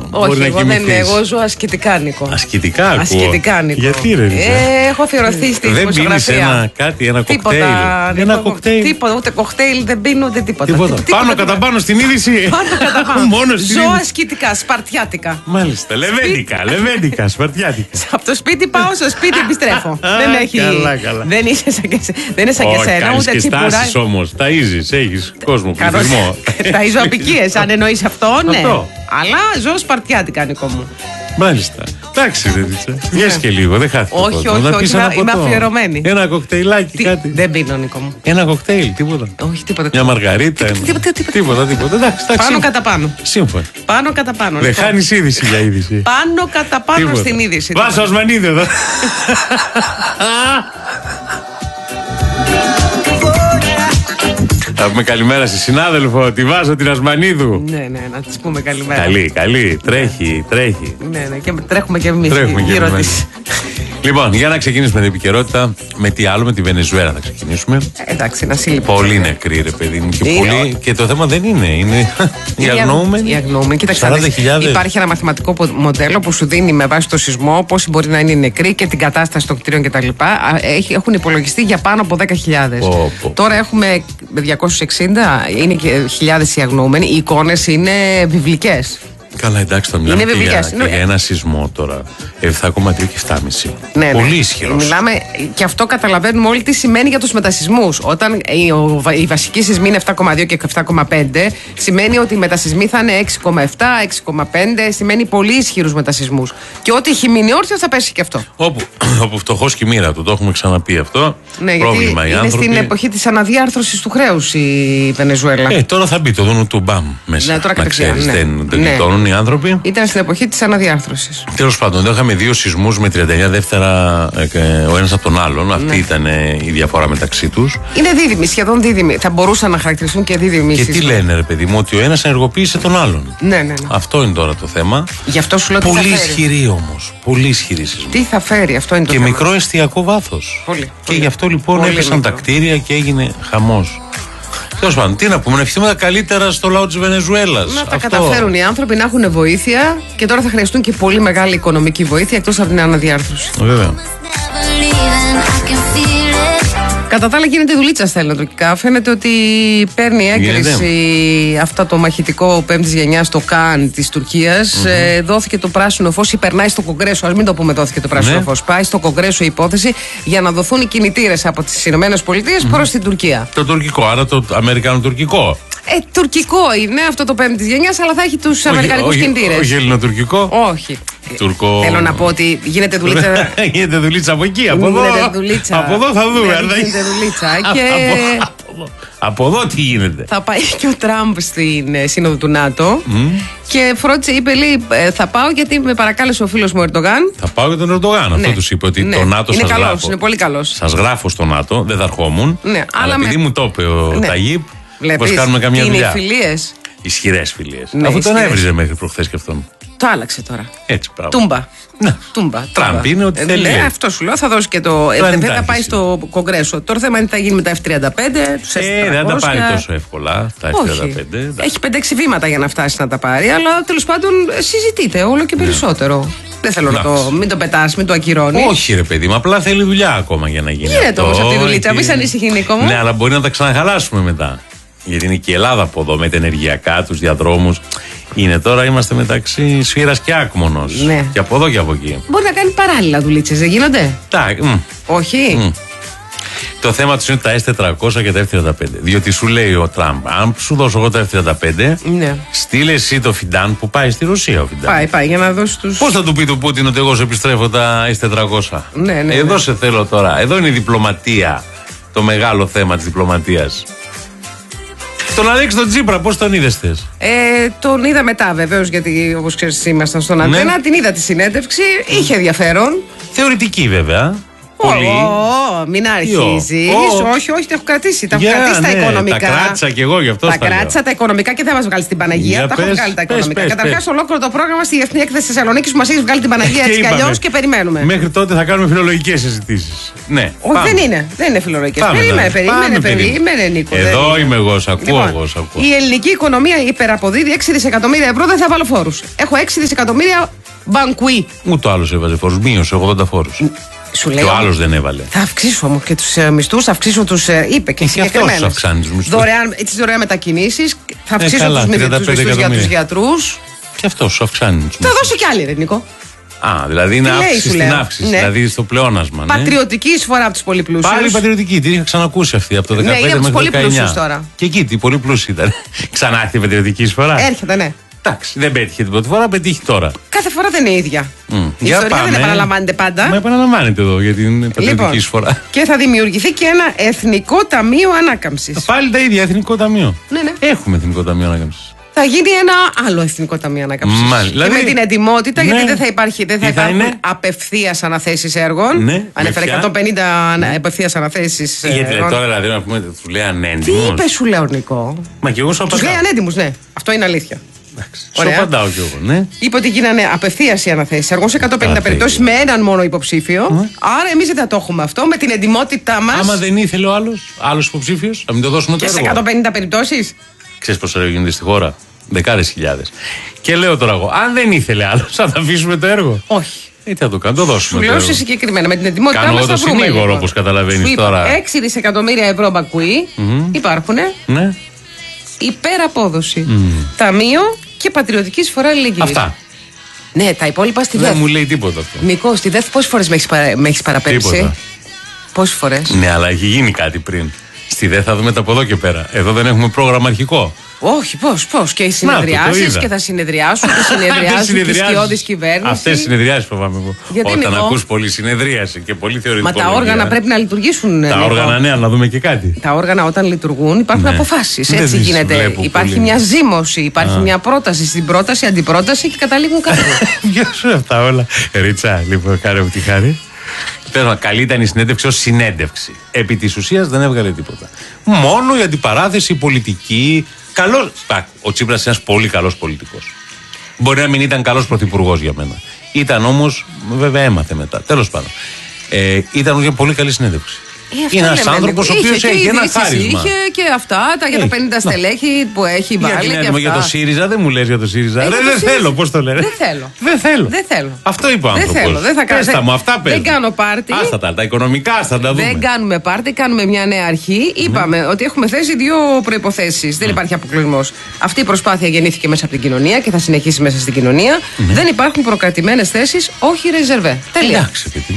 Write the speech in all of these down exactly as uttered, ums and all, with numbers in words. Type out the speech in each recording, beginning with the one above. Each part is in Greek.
Όχι, να εγώ δεν είναι. Εγώ ζω ασκητικά, Νίκο. Ασκητικά, ακούω. Ασκητικά, Νίκο. Γιατί ρε, ε, έχω αφιερωθεί στη δημοσιογραφία. Δεν πίνεις ένα κάτι, ένα κοκτέιλ. Τίποτα, ένα κοκτέιλ. Τίποτα, ούτε κοκτέιλ δεν πίνω, ούτε τίποτα. τίποτα. τίποτα πάνω τίποτα, κατά πάνω στην είδηση. Πάνω κατά πάνω. Μόνο στην ζω είδηση. ασκητικά, σπαρτιάτικα. Μάλιστα, λεβέντικα, λεβέντικα, σπαρτιάτικα. Από το σπίτι πάω στο σπίτι, επιστρέφω. Δεν έχει. Καλά, καλά. Δεν είσαι σαν και σένα, ούτε τσιπουρά. Τάσεις όμως, ταΐζεις, έχεις κόσμο, πληθυσμό. Ταΐζω απικίες, αν εννοείς αυτό, ναι. Αλλά ζω σπαρτιάτικα, Νικό μου. Μάλιστα. Εντάξει, δεν είσαι. Βγες και λίγο, δεν χάθηκε. Όχι, όχι, όχι, είμαι αφιερωμένη. Ένα κοκτέιλάκι, κάτι. Δεν πίνω, Νικό μου. Ένα κοκτέιλ, τίποτα. Όχι, τίποτα. Μια μαργαρίτα. Τίποτα, τίποτα. Πάνω κατά πάνω. Σύμφωνα. Πάνω κατά πάνω. Δεν χάνεις είδηση για είδηση. Πάνω κατά πάνω στην είδηση. Βάζω Ασμανίδη εδώ. Θα πούμε καλημέρα στη συνάδελφο, τη Βάζω την Ασμανίδου. Ναι, ναι, να της πούμε καλημέρα. Καλή, καλή, τρέχει, τρέχει. Ναι, ναι, και τρέχουμε και εμείς γύρω της. Λοιπόν, για να ξεκινήσουμε την επικαιρότητα, με τι άλλο, με τη Βενεζουέλα θα ξεκινήσουμε. Εντάξει, να σύλληψη. Πολύ νεκροί, ρε παιδί μου. Και, πολύ... και το θέμα δεν είναι. Είναι οι αγνοούμενοι. Οι αγνοούμενοι. Κοίταξε, υπάρχει ένα μαθηματικό μοντέλο που σου δίνει με βάση το σεισμό πόσοι μπορεί να είναι οι νεκροί και την κατάσταση των κτίριων κτλ. Έχουν υπολογιστεί για πάνω από δέκα χιλιάδες. Oh, oh. Τώρα έχουμε διακόσιους εξήντα, είναι και χιλιάδες οι αγνοούμενοι. Οι εικόνες είναι βιβλικές. Καλά, εντάξει, το μιλάμε και για, και για ένα σεισμό τώρα. επτά κόμμα τρία και επτά κόμμα πέντε. Ναι, πολύ ναι. ισχυρός. Μιλάμε, και αυτό καταλαβαίνουμε όλοι τι σημαίνει για τους μετασεισμούς. Όταν η, ο, η βασική σεισμή είναι επτά κόμμα δύο και επτά κόμμα πέντε, σημαίνει ότι οι μετασεισμοί θα είναι έξι κόμμα επτά, έξι κόμμα πέντε, σημαίνει πολύ ισχυρούς μετασεισμούς. Και ό,τι έχει μείνει όρθιο θα πέσει και αυτό. Όπου, όπου φτωχός και η μοίρα του, το έχουμε ξαναπεί αυτό. Ναι, πρόβλημα γιατί οι είναι άνθρωποι. Στην εποχή της αναδιάρθρωσης του χρέους η Βενεζουέλα. Ε, τώρα θα μπει το δούνο του μπαμ μέσα. Ναι, τώρα να ξέρεις, ναι. δεν το ναι. γλιτώνουν οι άνθρωποι. Ήταν στην εποχή της αναδιάρθρωσης. Τέλος πάντων, εδώ είχαμε δύο σεισμούς με τριάντα εννέα δεύτερα ο ένας από τον άλλον. Αυτή ναι. ήταν η διαφορά μεταξύ τους. Είναι δίδυμοι, σχεδόν δίδυμοι. Θα μπορούσαν να χαρακτηριστούν και δίδυμοι. Και τι λένε, ρε παιδί μου, ότι ο ένας ενεργοποίησε τον άλλον. Ναι, ναι, ναι. Αυτό είναι τώρα το θέμα. Γι' αυτό σου λέω πολύ τι θα ισχυρή όμως. Πολύ ισχυρή σεισμή. Τι θα φέρει, αυτό είναι το και θέμα. Και μικρό εστιακό βάθος. Πολύ. Και πολύ. γι' αυτό λοιπόν πολύ έπεσαν μικρό. τα κτίρια και έγινε χαμός. Τέλος πάντων, τι να πούμε, να ευχηθούμε τα καλύτερα στο λαό της Βενεζουέλας. Να τα αυτό. καταφέρουν οι άνθρωποι να έχουν βοήθεια και τώρα θα χρειαστούν και πολύ μεγάλη οικονομική βοήθεια εκτός από την αναδιάρθρωση. Βέβαια. Κατά τα άλλα γίνεται δουλίτσα στα ελληνοτουρκικά. Φαίνεται ότι παίρνει έγκριση αυτό το μαχητικό πέμπτης γενιάς στο Καν της Τουρκίας. Mm-hmm. Ε, δόθηκε το πράσινο φως ή περνάει στο Κογκρέσο. Ας μην το πούμε δόθηκε το πράσινο ναι. φως. Πάει στο Κογκρέσο η υπόθεση για να δοθούν οι κινητήρες από τις ΗΠΑ mm-hmm. προς την Τουρκία. Το τουρκικό, άρα το αμερικανοτουρκικό. Ε, τουρκικό είναι αυτό το πέμπτης γενιάς, αλλά θα έχει τους αμερικανικούς κινητήρες. Όχι ελληνοτουρκικό. Όχι. Τουρκο... Θέλω να πω ότι γίνεται δουλίτσα. Γίνεται δουλίτσα από εκεί, από εδώ. Δουλίτσα. Από εδώ θα δούμε. Ναι, γίνεται δουλίτσα. Και... από, από, από εδώ τι γίνεται. Θα πάει και ο Τραμπ στην ε, σύνοδο του ΝΑΤΟ. Mm. Και φρόντισε, είπε, λέει, ε, θα πάω γιατί με παρακάλεσε ο φίλος μου Ερντογάν. Θα πάω για τον Ερντογάν. Ναι. Αυτό τους είπε ότι ναι. το ΝΑΤΟ είναι σας καλός, γράφω. Είναι πολύ καλός. Σας γράφω στο ΝΑΤΟ, δεν θα ερχόμουν. Ναι, αλλά επειδή με... μου το είπε ο ναι. Ταγίπ, πώς κάνουμε καμιά είναι δουλειά. Είναι οι φιλίες. Ισχυρές φιλίες. Ναι, αφού τον έβριζε μέχρι προχθές και αυτόν. Το άλλαξε τώρα. Έτσι, πράγμα. Τούμπα. Ναι. Τούμπα. Τραμπ είναι ότι θέλει. Ναι, αυτό σου λέω. Θα δώσει και το. Ε, δεν θα πάει στο Κογκρέσο. Τώρα θέμα είναι τι θα γίνει με τα εφ τριάντα πέντε. Τους ε, δεν θα τα πάρει τόσο εύκολα. Τα εφ τριάντα πέντε. Έχει πέντε έξι βήματα για να φτάσει να τα πάρει. Αλλά τέλος πάντων συζητείτε όλο και περισσότερο. Ναι. Δεν θέλω να το. Μην το πετάς, μην το ακυρώνει. Όχι, ρε παιδί μου, απλά θέλει δουλειά ακόμα για να γίνει. Γίνεται όμως αυτή η δουλίτσα. Μην ανησυχεί, Νίκο μου. Ναι, αλλά μπορεί να τα ξαναχαλάσουμε μετά. Γιατί είναι και η Ελλάδα από εδώ με τα ενεργειακά, τους διαδρόμους. Είναι τώρα, είμαστε μεταξύ σφύρας και άκμονος. Ναι. Και από εδώ και από εκεί. Μπορεί να κάνει παράλληλα δουλίτσες, δεν γίνονται. Τα, μ. Όχι. Μ. Το θέμα του είναι τα ες τετρακόσια και τα εφ τριάντα πέντε. Διότι σου λέει ο Τραμπ, αν σου δώσω εγώ τα εφ τριάντα πέντε, ναι. στείλε εσύ το Φιντάν που πάει στη Ρωσία. Ο Φιντάν. Πάει, πάει, για να δώσει τους. Πώς θα του πει του Πούτιν ότι εγώ σε επιστρέφω τα ες τετρακόσια. Ναι, ναι, εδώ ναι. σε θέλω τώρα. Εδώ είναι η διπλωματία. Το μεγάλο θέμα της διπλωματίας. Τον Αλέξη τον Τσίπρα, πώς τον είδες θες? Ε, τον είδα μετά βεβαίως, γιατί όπως ξέρεις ήμασταν στον Αντένα. Ναι. Την είδα τη συνέντευξη, είχε ενδιαφέρον. Θεωρητική βέβαια. Πολύ. Oh, μην αρχίζει. Oh. Όχι, όχι, τα έχω κρατήσει. Τα έχω yeah, κρατήσει ναι, τα οικονομικά. Τα κράτησα κι εγώ γι' αυτό. Τα κράτησα τα οικονομικά και θα μα βγάλει την Παναγία. Yeah, τα έχω βγάλει τα οικονομικά. Καταρχάς, ολόκληρο το πρόγραμμα στη Διεθνή Έκθεση Θεσσαλονίκη που μα έχει βγάλει την Παναγία έτσι κι αλλιώς και περιμένουμε. Μέχρι τότε θα κάνουμε φιλολογικές συζητήσεις. Ναι. Όχι, δεν είναι. Δεν είναι φιλολογικές. Περίμενε, περίμενε, περίμενε, Νίκο. Εδώ είμαι εγώ, σ' ακούω. Η ελληνική οικονομία υπεραποδίδει έξι δισεκατομμύρια ευρώ, δεν θα βάλω φόρους. Έχω έξι δισεκατομμύρια μπανκουί. Ούτε ο άλλος έβαζε φόρους. Μείωσε ογδόντα φόρους. Σου λέει, και ο άλλος δεν έβαλε. Θα αυξήσω όμω και τους ε, μισθούς, θα αυξήσω τους. Ε, είπε και συγκεκριμένα. Και αυξάνει τους μισθούς. Δωρεάν, έτσι δωρεάν μετακινήσεις. Θα αυξήσω ε, τους μισθούς για τους γιατρούς. Και αυτό σου αυξάνει τους μισθούς. Θα δώσω κι άλλη, Νίκο. Α, δηλαδή είναι αύξηση στην αύξηση. Ναι. Δηλαδή στο πλεόνασμα. Ναι. Πατριωτική εισφορά από τους πολύ πλούσιους. Πάλι πατριωτική, την είχα ξανακούσει αυτή από το δεκαπέντε ναι, μέχρι το δεκαεννιά. Τώρα. Και εκεί τι πολύ πλούσιοι ήταν. Ξανά έρχεται η πατριωτική εισφορά. Έρχεται, ναι. Εντάξει, δεν πέτυχε την πρώτη φορά, πετύχει τώρα. Κάθε φορά δεν είναι ίδια. Mm. Η για ιστορία πάμε. δεν επαναλαμβάνεται πάντα. Μα επαναλαμβάνεται εδώ για την πατριωτική λοιπόν, εισφορά. Και θα δημιουργηθεί και ένα Εθνικό Ταμείο Ανάκαμψης. Πάλι τα ίδια, Εθνικό Ταμείο. Ναι, ναι. Έχουμε Εθνικό Ταμείο Ανάκαμψης. Θα γίνει ένα άλλο Εθνικό Ταμείο Ανάκαμψης. Μάλιστα. Και δηλαδή, με την ετοιμότητα, ναι. γιατί δεν θα, υπάρχει, δεν θα υπάρχουν απευθείας αναθέσεις έργων. Ναι. Ανέφερε εκατόν πενήντα απευθείας αναθέσεις. Γιατί λέει τώρα, δηλαδή, να πούμε, του λέει ανέντιμους. Τι είπε, σου λέω, Νικό. Μα και εγώ σου απαντάω. Του λέει ανέντιμους, ναι. Αυτό είναι αλήθεια. Σου απαντάω κι εγώ, ναι. Είπε ότι γίνανε απευθείας οι αναθέσεις έργων σε εκατόν πενήντα περιπτώσεις με έναν μόνο υποψήφιο. Mm. Άρα εμείς δεν θα το έχουμε αυτό με την ετοιμότητά μας. Άμα δεν ήθελε ο άλλος, άλλος υποψήφιος, να μην το δώσουμε το έργο. Και σε εκατόν πενήντα περιπτώσεις. Ξέρεις πόσο έργο γίνεται στη χώρα. Δεκάδες χιλιάδες. Και λέω τώρα εγώ, αν δεν ήθελε άλλο, θα τα αφήσουμε το έργο. Όχι. Ε, τι θα το κάνω, το δώσουμε. Σου λέω σε συγκεκριμένα με την ετοιμότητά μας. Κάνω εγώ το συνήγορο, όπως καταλαβαίνεις τώρα. έξι δισεκατομμύρια ευρώ μπακουί mm-hmm. υπάρχουν. Ναι. Υπεραπόδοση. Mm. Ταμείο και πατριωτική εισφορά αλληλεγγύη. Αυτά. Ναι, τα υπόλοιπα στη ΔΕΘ. Δεν μου λέει τίποτα αυτό. Νικό, στη ΔΕΘ πόσες φορές με έχεις παρα... παραπέμψει. Πόσες φορές. Ναι, αλλά έχει γίνει κάτι πριν. Στη ΔΕΘ θα δούμε τα από εδώ και πέρα. Εδώ δεν έχουμε πρόγραμμα αρχικό. Όχι, πώς, πώς. Και οι συνεδριάσεις και θα συνεδριάσουν και συνεδριάζουν και οι σκιώδεις κυβέρνηση. Αυτές οι συνεδριάσεις φοβάμαι εγώ. Γιατί όταν Νικό... ακούς πολύ συνεδρίαση και πολύ θεωρητικό. Μα τα όργανα πρέπει να λειτουργήσουν. Τα Νικό. Όργανα, ναι, να δούμε και κάτι. Τα όργανα όταν λειτουργούν υπάρχουν ναι. αποφάσεις. Έτσι δεν γίνεται. Υπάρχει πολύ. Μια ζήμωση, υπάρχει Α. μια πρόταση στην πρόταση, αντιπρόταση και καταλήγουν κάπου. Ποιο σου αυτά όλα. Ρίτσα, λοιπόν, χάρη μου τη χάρη. Καλή ήταν η συνέντευξη ως συνέντευξη. Επί της ουσίας δεν έβγαλε τίποτα. Μόνο η αντιπαράθεση, η πολιτική. Καλός. Ο Τσίπρας είναι ένας πολύ καλός πολιτικός. Μπορεί να μην ήταν καλός πρωθυπουργός για μένα. Ήταν όμως, βέβαια έμαθε μετά. Τέλος πάντων. Ε, ήταν μια πολύ καλή συνέντευξη. Ε, είναι ένας άνθρωπος ο οποίος έχει ένα χάρισμα. Είχε και αυτά, τα για τα πενήντα στελέχη που έχει βάλει. Για, την, για το ΣΥΡΙΖΑ, δεν μου λες για το ΣΥΡΙΖΑ. Ε, Ρε, δεν θέλω, πώς το λένε. Δεν θέλω. Δεν θέλω. Δεν θέλω. Αυτό είπε ο άνθρωπος. Δεν θέλω. Δεν θα κάνω. Πέστα μου, αυτά δεν κάνω πάρτι. Άστα τα, τα οικονομικά, άστα τα δούμε. Δεν κάνουμε πάρτι, κάνουμε μια νέα αρχή. Είπαμε ότι έχουμε θέσει δύο προϋποθέσεις. Δεν υπάρχει αποκλεισμός. Αυτή η προσπάθεια γεννήθηκε μέσα από την κοινωνία και θα συνεχίσει μέσα στην κοινωνία. Δεν υπάρχουν προκρατημένες θέσεις, όχι ρεζερβέ. Τέλεια.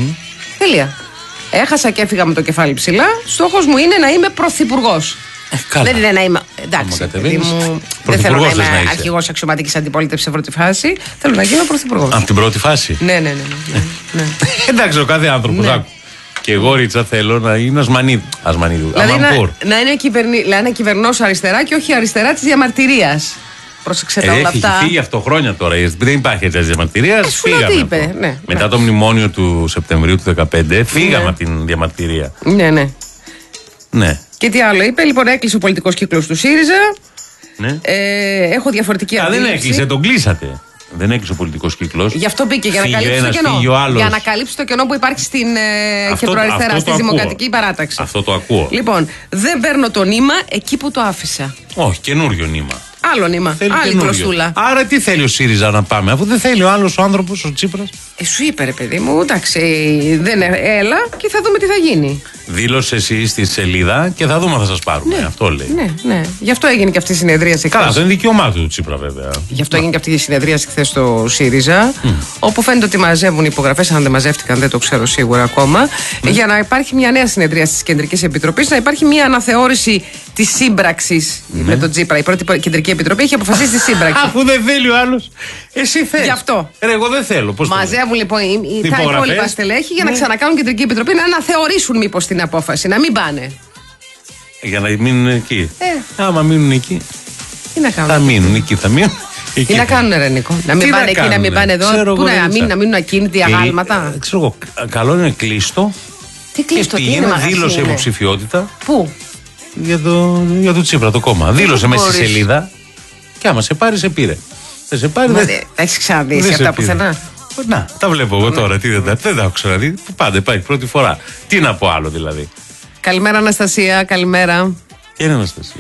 Τέλεια. Έχασα και έφυγα με το κεφάλι ψηλά. Στόχος μου είναι να είμαι πρωθυπουργός. Ε, δεν είναι να είμαι. Εντάξει, μου, δεν θέλω να είμαι αρχηγός αξιωματικής αντιπολίτευσης σε πρώτη φάση. Θέλω να γίνω πρωθυπουργός. Από την πρώτη φάση. Ναι, ναι, ναι. ναι, ναι. Εντάξει, ο κάθε άνθρωπος. Ναι. Και εγώ, Ρίτσα, θέλω να είναι ασμανίδου. Ασμανίδου. Δηλαδή να, να είναι κυβερνή, κυβερνός αριστερά και όχι αριστερά της διαμαρτυρίας. Πρόσεξε τα όλα αυτά. Έχει φύγει αυτό χρόνια τώρα. Δεν υπάρχει έτσι διαμαρτυρία. Ε, φύγαμε. Είπε, ναι, μετά ναι. το μνημόνιο του Σεπτεμβρίου του δύο χιλιάδες δεκαπέντε φύγαμε ναι. από την διαμαρτυρία. Ναι, ναι. Ναι. Και τι άλλο είπε, λοιπόν, έκλεισε ο πολιτικός κύκλος του ΣΥΡΙΖΑ. Ναι. Ε, έχω διαφορετική αντίληψη. Δεν έκλεισε, τον κλείσατε. Δεν έκλεισε ο πολιτικός κύκλος. Γι' αυτό μπήκε, για να καλύψει το κενό. Για να καλύψει το κενό που υπάρχει στην ε, κεντροαριστερά, στη Δημοκρατική Παράταξη. Αυτό το ακούω. Λοιπόν, δεν παίρνω το νήμα εκεί που το άφησα. Όχι, καινούριο νήμα. Άλλο νήμα. Θέλει άλλη κλωστούλα. Άρα τι θέλει ο ΣΥΡΙΖΑ να πάμε, αφού δεν θέλει ο άλλος ο άνθρωπος, ο Τσίπρας. Ε, σου είπε, ρε παιδί μου, εντάξει, δεν ε, έλα και θα δούμε τι θα γίνει. Δήλωσε εσύ στη σελίδα και θα δούμε, θα σας πάρουμε. Ναι, αυτό λέει. Ναι, ναι. Γι' αυτό έγινε και αυτή η συνεδρίαση. Καλά, αυτό είναι δικαίωμά του Τσίπρα, βέβαια. Γι' αυτό έγινε και αυτή η συνεδρίαση χθες στο ΣΥΡΙΖΑ, mm. όπου φαίνεται ότι μαζεύουν υπογραφές, αν δεν μαζεύτηκαν, δεν το ξέρω σίγουρα ακόμα, mm. για να υπάρχει μια νέα συνεδρίαση της Κεντρικής Επιτροπής, να υπάρχει μια αναθεώρηση της σύμπραξης mm. με τον Τσίπρα. Η πρώτη Κεντρική Επιτροπή έχει αποφασίσει τη σύμπραξη. Αφού δεν θέλει ο άλλος, εσύ θες. Γι' αυτό. Ρε, εγώ δεν θέλω. Πώς μαζεύουν λοιπόν τα υπόλοιπα στελέχη για ναι. να ξανακάνουν Κεντρική Επιτροπή να αναθεωρήσουν μήπως την απόφαση, να μην πάνε. Για να μείνουν εκεί. Ε. Άμα μείνουν εκεί. Τι να κάνουν. Θα μείνουν εκεί, θα μείνουν. Εκεί. Τι να κάνουν, ρε Νίκο. Να μην πάνε εκεί, να μην πάνε εδώ. Πού να, μην, να μείνουν ακίνητοι αγάλματα. Ε, ξέρω εγώ, καλό είναι κλείστο Τι κλείστο, τι είναι, δήλωσε υποψηφιότητα. Πού? Για το, για το Τσίπρα το κόμμα. Δήλωσε μέσα στη σελίδα και άμα σε πάρει, σε πήρε. Δεν σε πάρει. Δεν... Έχει ξαναδεί αυτά πουθενά? Να, τα βλέπω εγώ τώρα. Τι, δεν, τα, δεν τα έχω ξαναδεί. Πάντα υπάρχει πρώτη φορά. Τι να πω άλλο δηλαδή. Καλημέρα, Αναστασία. Καλημέρα. Και είναι Αναστασία.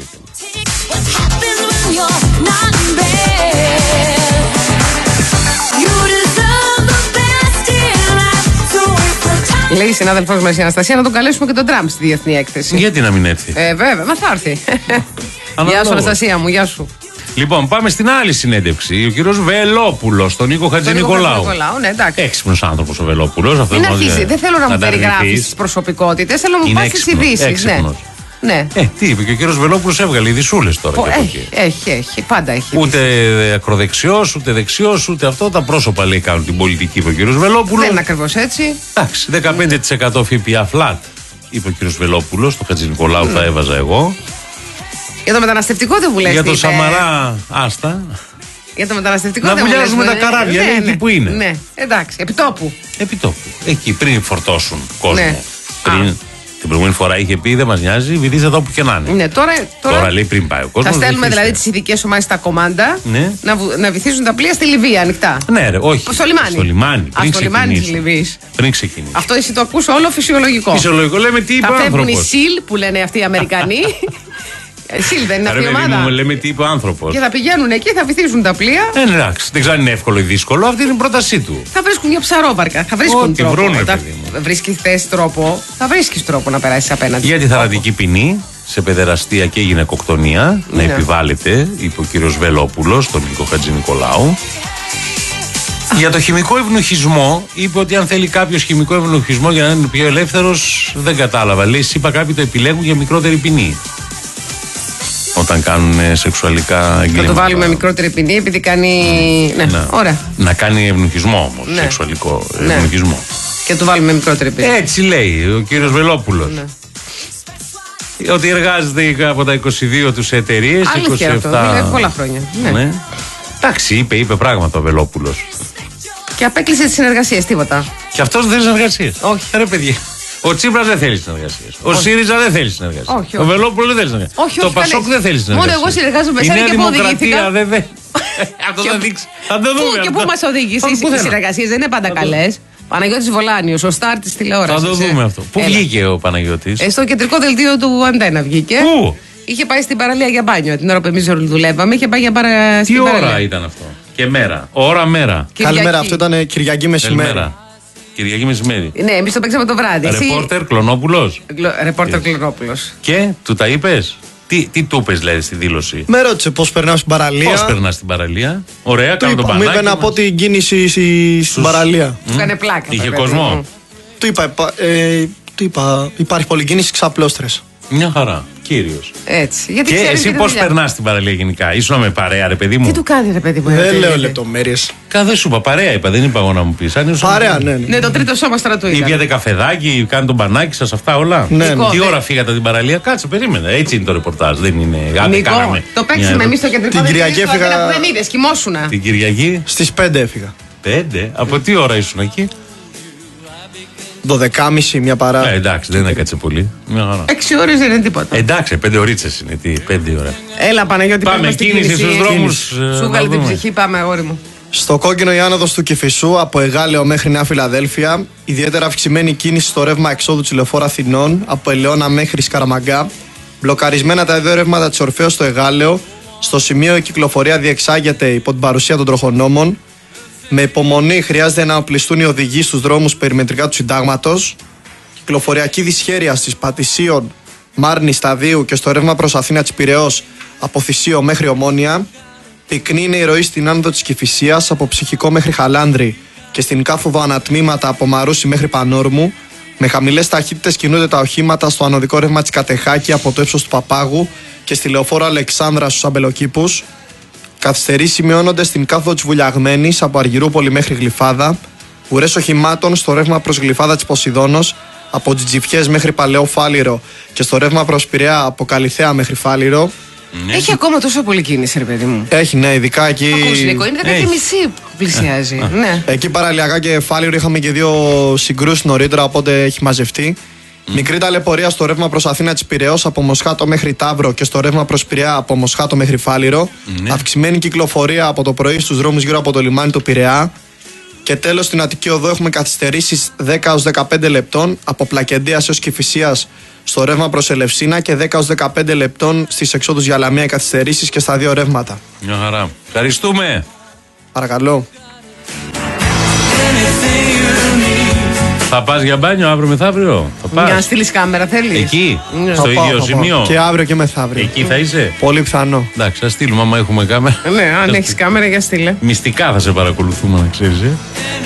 Λέει η συνάδελφός μας η Αναστασία να τον καλέσουμε και τον Τραμπ στη διεθνή έκθεση. Γιατί να μην έρθει? Ε, βέβαια, μα θα έρθει. Γεια σου, Αναστασία μου, γεια σου. Λοιπόν, πάμε στην άλλη συνέντευξη. Ο κύριος Βελόπουλος, τον Νίκο Χατζηνικολάου. Ναι, εντάξει. Έξυπνος άνθρωπος ο Βελόπουλος. Μην αρχίσει, δεν θέλω να μου περιγράφεις τις προσωπικότητες, θέλω να μου πας τις ειδήσεις. Ναι. Ε, τι είπε και ο κύριος Βελόπουλος, έβγαλε ειδισούλες τώρα. Έχει, έχει, έχει, πάντα έχει. Ούτε ακροδεξιός, ούτε δεξιός, ούτε αυτό. Τα πρόσωπα λέει κάνουν την πολιτική, είπε ο κύριος Βελόπουλος. Δεν είναι ακριβώς έτσι. Εντάξει, δεκαπέντε τοις εκατό ΦΠΑ flat, είπε ο κύριος Βελόπουλος. Το Χατζηνικολάου mm. θα έβαζα εγώ. Για το μεταναστευτικό δεν βουλεύει. Για το Σαμαρά, άστα. Για το μεταναστευτικό να δεν βουλιάζουμε τα καράβια, ναι, λέει ναι, εκεί που είναι. Ναι, εντάξει, επιτόπου. Επιτόπου. Εκεί πριν φορτώσουν κόσμο. Ναι. Πριν. Την προηγούμενη φορά είχε πει δεν μας νοιάζει, βυθίστε εδώ που και να είναι. Ναι, τώρα, τώρα, τώρα λέει πριν πάει ο κόσμος. Θα στέλνουμε δηλαδή τις ειδικές ομάδες στα κομμάντα ναι. να, να βυθίζουν τα πλοία στη Λιβύη ανοιχτά. Ναι, ρε, όχι. Στο λιμάνι. Στο λιμάνι. Α, στο λιμάνι της Λιβύης. Πριν ξεκινήσει. Αυτό εσύ το ακούς όλο φυσιολογικό. Φυσιολογικό, λέμε τι είπε ο άνθρωπος. Θα φεύγουν οι ΣΥΛ που λένε αυτοί οι Αμερικανοί. ΣΥΛ δεν είναι αυτή η ομάδα. Μου λέμε τι είπε ο άνθρωπος. Και θα πηγαίνουν εκεί, θα βυθίζουν τα πλοία. Ε, εντάξει, δεν ξέρω αν είναι εύκολο ή δύσκολο, αυτή είναι η πρότασή του. Θα βρίσκουν μια ψαρόβαρκα. Θα βρίσκουν Ό,τι τρόπο. βρούνε, Θα βρίσκει θες τρόπο. Θα βρίσκει τρόπο να περάσει απέναντι. Για τη θανατική ποινή σε παιδεραστία και γυναικοκτονία ναι. να επιβάλλεται, είπε ο κύριος Βελόπουλος, τον Νίκο Χατζηνικολάου. Για το χημικό ευνοχισμό, είπε ότι αν θέλει κάποιο χημικό ευνοχισμό για να είναι πιο ελεύθερος, δεν κατάλαβα. Λέει, είπα κάποιοι το επιλέγουν για μικρότερη ποινή. Όταν κάνουν σεξουαλικά εγκλήματα. Θα το βάλουμε μικρότερη ποινή επειδή κάνει. Mm. Ναι, να, ωραία. Να κάνει ευνοχισμό όμως. Ναι. Σεξουαλικό ναι. ευνοχισμό. Και το βάλουμε μικρότερη ποινή. Έτσι λέει ο κύριος Βελόπουλος. Ναι. Ότι εργάζεται από τα είκοσι δύο του σε εταιρείες. Αλήθεια αυτό. Είναι πολλά χρόνια. Ναι. ναι. Εντάξει, είπε, είπε πράγματα ο Βελόπουλος. Και απέκλεισε τις συνεργασίες, τίποτα. Και αυτός δεν θέλει συνεργασίες. Όχι. Ρε παιδιά. Ο Τσίπρας δεν θέλει συνεργασίες. Ο ΣΥΡΙΖΑ δεν θέλει συνεργασίες. Όχι, όχι. Ο Βελόπουλος δεν θέλει συνεργασίες. Όχι, το όχι, ΠΑΣΟΚ δεν θέλει συνεργασίες. Μόνο εγώ συνεργάζομαι με εσένα και πού οδηγήθηκα. Δεν θέλει. Αυτό θα δείξει. Θα το δούμε. Και πού μας οδήγησε. Οι συνεργασίες δεν είναι πάντα καλές. Παναγιώτης Βολάνιος, ο στάρ της τηλεόρασης. Θα το δούμε αυτό. Πού βγήκε ο Παναγιώτης? Στο κεντρικό δελτίο του Αντένα βγήκε. Πού? Είχε πάει στην παραλία για μπάνιο. Την ώρα που εμείς δουλεύαμε, είχε πάει για παρα... Τι στην ώρα παραλία. ήταν αυτό? Και μέρα. Ώρα μέρα. Καλημέρα, αυτό ήταν Κυριακή μεσημέρι. Κυριακή μεσημέρι. Ναι, εμείς το παίξαμε το βράδυ. Ρεπόρτερ Κλωνόπουλος. Ρεπόρτερ Κλωνόπουλος. Και του τα είπες? Τι, τι του είπες, δηλαδή, στη δήλωση? Με ρώτησε πώς περνάω στην παραλία. Πώς περνάς στην παραλία? Ωραία, κάνω τον πανάκι. Μου είπε να πω την κίνηση στην παραλία. Του έκανε πλάκα. Είχε κόσμο? Του είπα, ε, του είπα, υπάρχει πολλή κίνηση, ξαπλώστρες. Μια χαρά. Κύριος. Έτσι. Γιατί και εσύ πώς περνάς στην παραλία γενικά? Ήσουν με παρέα, ρε παιδί μου? Τι του κάνει, ρε παιδί μου? Δεν λέω λεπτομέρειες. Κάθε σου είπα, παρέα είπα, δεν είπα εγώ να μου πεις. Παρέα, ναι, ναι. Ναι, το τρίτο σώμα στρατού ήταν. Ή πιάτε καφεδάκι, κάνει τον πανάκι σας, αυτά όλα. Ναι, ναι. Τι ώρα φύγατε από την παραλία? Κάτσε, περίμενα. Έτσι είναι το ρεπορτάζ. Δεν είναι. Νικό, το παίξαμε εμείς στο κεντρικό. Την Κυριακή έφυγα. Δεν είδες, κοιμόσουνα. Την Κυριακή. Στις πέντε έφυγα. Πέντε? Από τι ώρα ήσουν εκεί? δώδεκα και μισή, μια παρά. Ε, εντάξει, δεν έκατσε πολύ. Μια χαρά. Έξι ώρες δεν είναι τίποτα. Ε, εντάξει, πέντε ωρίτσες είναι. Τι, πέντε ώρα. Έλα, Παναγιώτη, πάμε κίνηση στους δρόμους. Σου βγάλε την ψυχή, πάμε, αγόρι μου. Στο κόκκινο η άνοδος του Κηφισού από Εγάλεο μέχρι Νέα Φιλαδέλφια. Ιδιαίτερα αυξημένη κίνηση στο ρεύμα εξόδου της Λεωφόρου Αθηνών από Ελαιώνα μέχρι Σκαραμαγκά. Μπλοκαρισμένα τα δύο ρεύματα της Ορφέως στο Εγάλεο. Στο σημείο η κυκλοφορία διεξάγεται υπό την παρουσία των τροχονόμων. Με υπομονή χρειάζεται να οπλιστούν οι οδηγοί στους δρόμους περιμετρικά του Συντάγματος. Κυκλοφοριακή δυσχέρεια στις Πατησίων, Μάρνη, Σταδίου και στο ρεύμα προς Αθήνα της Πειραιώς από Θησίο μέχρι Ομόνια. Πυκνή είναι η ροή στην άνοδο της Κηφισίας από Ψυχικό μέχρι Χαλάνδρη και στην κάθοδο ανατμήματα από Μαρούσι μέχρι Πανόρμου. Με χαμηλές ταχύτητες κινούνται τα οχήματα στο ανωδικό ρεύμα της Κατεχάκη από το ύψος του Παπάγου και στη λεωφόρο Αλεξάνδρα στους Αμπελοκήπους. Καθυστερήσεις σημειώνονται στην κάθοδο της Βουλιαγμένης από Αργυρούπολη μέχρι Γλυφάδα. Ουρές οχημάτων στο ρεύμα προς Γλυφάδα της Ποσειδώνος από Τζιτζιφιές μέχρι Παλαιό Φάληρο και στο ρεύμα προς Πειραιά από Καλιθέα μέχρι Φάληρο. Ναι. Έχει ακόμα τόσο πολύ κίνηση, ρε παιδί μου. Έχει, ναι, ειδικά εκεί. Ακούσινικο, είναι δέκα και μισή που πλησιάζει. Ναι. Εκεί παραλιακά και Φάληρο είχαμε και δύο συγκρούσεις νωρίτερα, οπότε έχει μαζευτεί. Mm. Μικρή ταλαιπωρία στο ρεύμα προς Αθήνα της Πειραιώς από Μοσχάτο μέχρι Ταύρο και στο ρεύμα προς Πειραιά από Μοσχάτο μέχρι Φάληρο. Mm. Αυξημένη κυκλοφορία από το πρωί στους δρόμους γύρω από το λιμάνι του Πειραιά. Και τέλος στην Αττική Οδό έχουμε καθυστερήσεις δέκα έως δεκαπέντε λεπτών από Πλακεντίας έως Κηφισίας στο ρεύμα προς Ελευσίνα και δέκα έως δεκαπέντε λεπτών στις εξόδους για Λαμία καθυστερήσεις και στα δύο ρεύματα. Μια χαρά. Ευχαριστούμε. Παρακαλώ. Θα πας για μπάνιο αύριο μεθαύριο? Θα πας? Για να στείλεις κάμερα θέλεις? Εκεί, ναι. στο θα ίδιο πάω, σημείο. Και αύριο και μεθαύριο. Εκεί θα είσαι? Πολύ πιθανό. Εντάξει, θα στείλουμε άμα έχουμε κάμερα. Ναι, αν έχεις κάμερα για στείλε. Μυστικά θα σε παρακολουθούμε, να ξέρεις. Ε.